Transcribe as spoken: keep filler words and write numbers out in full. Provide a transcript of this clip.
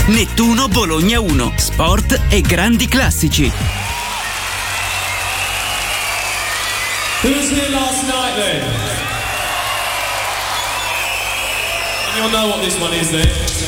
Nettuno Bologna uno, sport e grandi classici. Who was here last night then? And you'll know what this one is then.